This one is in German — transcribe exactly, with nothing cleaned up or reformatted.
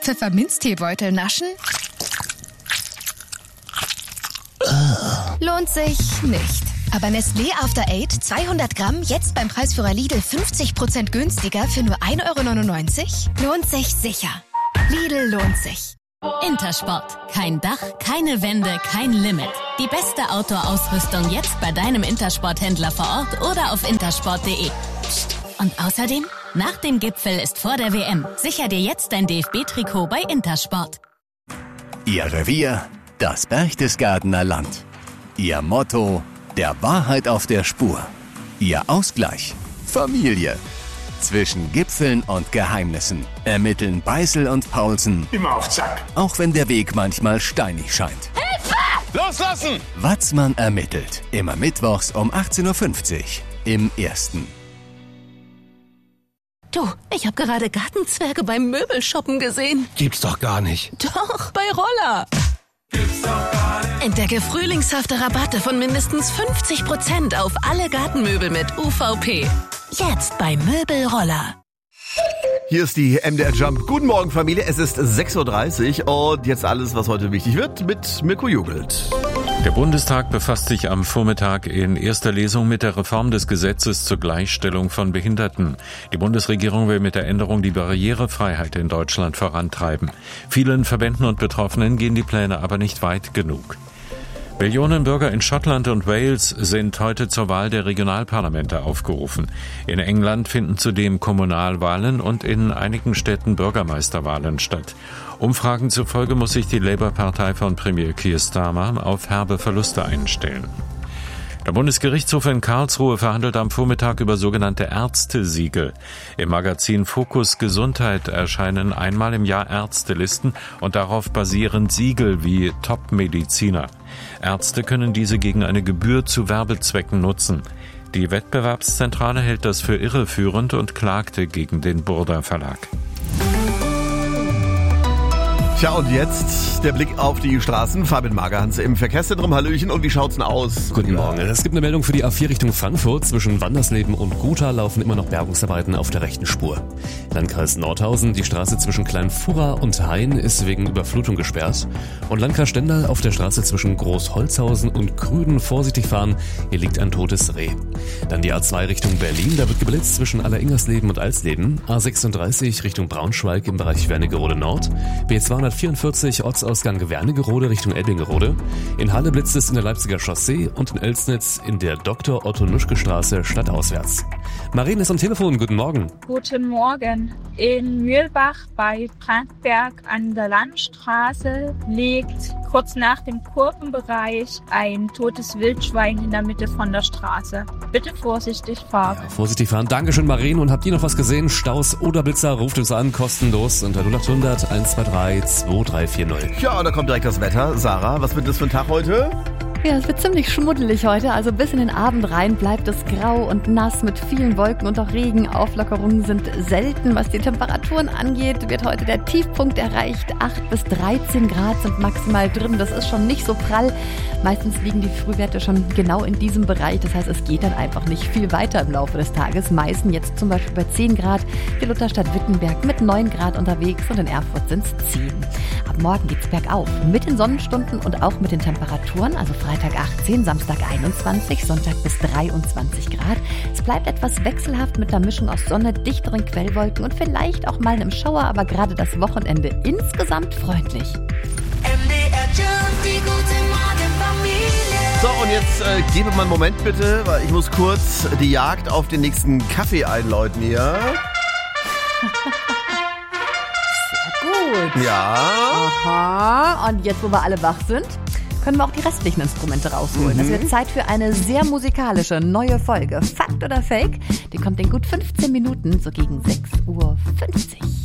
Pfefferminzteebeutel naschen? Lohnt sich nicht. Aber Nestlé After Eight zweihundert Gramm jetzt beim Preisführer Lidl fünfzig Prozent günstiger für nur ein Euro neunundneunzig? Lohnt sich sicher. Lidl lohnt sich. Intersport. Kein Dach, keine Wände, kein Limit. Die beste Outdoor-Ausrüstung jetzt bei deinem Intersport-Händler vor Ort oder auf intersport punkt de. Psst. Und außerdem, nach dem Gipfel ist vor der W M. Sicher dir jetzt dein D F B-Trikot bei Intersport. Ihr Revier, das Berchtesgadener Land. Ihr Motto, der Wahrheit auf der Spur. Ihr Ausgleich, Familie. Zwischen Gipfeln und Geheimnissen ermitteln Beißel und Paulsen. Immer auf Zack. Auch wenn der Weg manchmal steinig scheint. Hilfe! Loslassen! Watzmann ermittelt. Immer mittwochs um achtzehn Uhr fünfzig im Ersten. Du, ich habe gerade Gartenzwerge beim Möbelshoppen gesehen. Gibt's doch gar nicht. Doch, bei Roller. Gibt's doch gar nicht. Entdecke frühlingshafte Rabatte von mindestens fünfzig Prozent auf alle Gartenmöbel mit U V P. Jetzt bei Möbelroller. Hier ist die M D R Jump. Guten Morgen, Familie. Es ist sechs Uhr dreißig und jetzt alles, was heute wichtig wird, mit Mirko Jugelt. Der Bundestag befasst sich am Vormittag in erster Lesung mit der Reform des Gesetzes zur Gleichstellung von Behinderten. Die Bundesregierung will mit der Änderung die Barrierefreiheit in Deutschland vorantreiben. Vielen Verbänden und Betroffenen gehen die Pläne aber nicht weit genug. Millionen Bürger in Schottland und Wales sind heute zur Wahl der Regionalparlamente aufgerufen. In England finden zudem Kommunalwahlen und in einigen Städten Bürgermeisterwahlen statt. Umfragen zufolge muss sich die Labour-Partei von Premier Keir Starmer auf herbe Verluste einstellen. Der Bundesgerichtshof in Karlsruhe verhandelt am Vormittag über sogenannte Ärztesiegel. Im Magazin Fokus Gesundheit erscheinen einmal im Jahr Ärztelisten und darauf basierend Siegel wie Top-Mediziner. Ärzte können diese gegen eine Gebühr zu Werbezwecken nutzen. Die Wettbewerbszentrale hält das für irreführend und klagte gegen den Burda Verlag. Tja, und jetzt der Blick auf die Straßen. Fabian Magerhans im Verkehrszentrum. Hallöchen, und wie schaut's denn aus? Guten Morgen. Es gibt eine Meldung für die A vier Richtung Frankfurt. Zwischen Wandersleben und Gotha laufen immer noch Bergungsarbeiten auf der rechten Spur. Landkreis Nordhausen, die Straße zwischen Kleinfurra und Hain ist wegen Überflutung gesperrt. Und Landkreis Stendal auf der Straße zwischen Großholzhausen und Krüden vorsichtig fahren. Hier liegt ein totes Reh. Dann die A zwei Richtung Berlin. Da wird geblitzt zwischen Alleringерsleben und Alsleben. A sechsunddreißig Richtung Braunschweig im Bereich Wernigerode Nord. B zweihundertvierundvierzig Ortsausgang Wernigerode Richtung Elbingerode. In Halle blitzt es in der Leipziger Chaussee und in Elsnitz in der Doktor Otto Nuschke Straße stadtauswärts. Marien ist am Telefon. Guten Morgen. Guten Morgen. In Mühlbach bei Brandberg an der Landstraße liegt kurz nach dem Kurvenbereich ein totes Wildschwein in der Mitte von der Straße. Bitte vorsichtig fahren. Ja, vorsichtig fahren. Dankeschön, Marien. Und habt ihr noch was gesehen? Staus oder Blitzer? Ruft uns an, kostenlos unter null acht hundert eins zwei drei zwei drei vier null. Ja, und da kommt direkt das Wetter. Sarah, was wird das für ein Tag heute? Ja, es wird ziemlich schmuddelig heute, also bis in den Abend rein bleibt es grau und nass mit vielen Wolken und auch Regen. Auflockerungen sind selten. Was die Temperaturen angeht, wird heute der Tiefpunkt erreicht. acht bis dreizehn Grad sind maximal drin. Das ist schon nicht so prall. Meistens liegen die Frühwerte schon genau in diesem Bereich. Das heißt, es geht dann einfach nicht viel weiter im Laufe des Tages. Meißen jetzt zum Beispiel bei zehn Grad. Die Lutherstadt Wittenberg mit neun Grad unterwegs und in Erfurt sind es zehn. Ab morgen geht's bergauf mit den Sonnenstunden und auch mit den Temperaturen. Also Freitag achtzehn, Samstag einundzwanzig, Sonntag bis dreiundzwanzig Grad. Es bleibt etwas wechselhaft mit einer Mischung aus Sonne, dichteren Quellwolken und vielleicht auch mal einem Schauer, aber gerade das Wochenende insgesamt freundlich. M D R Jump, die gute Morgenfamilie. So, und jetzt äh, gebe mal einen Moment bitte, weil ich muss kurz die Jagd auf den nächsten Kaffee einläuten hier. Gut. Ja. Aha. Und jetzt, wo wir alle wach sind, können wir auch die restlichen Instrumente rausholen. Es mhm. wird Zeit für eine sehr musikalische neue Folge. Fakt oder Fake? Die kommt in gut fünfzehn Minuten, so gegen sechs Uhr fünfzig.